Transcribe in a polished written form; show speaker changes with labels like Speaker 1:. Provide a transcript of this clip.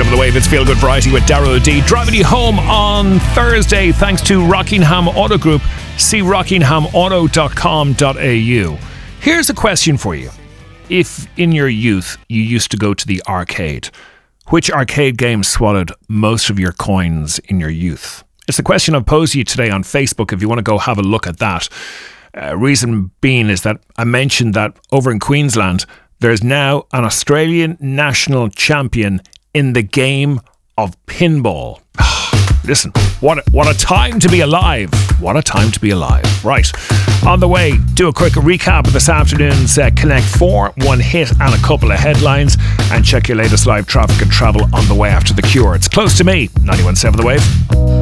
Speaker 1: 91.7 The Wave. It's Feel Good Variety with Darrow D. Driving you home on Thursday thanks to Rockingham Auto Group. See rockinghamauto.com.au. Here's a question for you. If in your youth you used to go to the arcade, which arcade game swallowed most of your coins in your youth? It's the question I've posed to you today on Facebook if you want to go have a look at that. Reason being is that I mentioned that over in Queensland, there's now an Australian national champion in the game of pinball. Listen, what a time to be alive. What a time to be alive. Right. On the way, do a quick recap of this afternoon's Connect 4, one hit and a couple of headlines, and check your latest live traffic and travel on the way after the cure. It's Close to Me, 91.7 The Wave.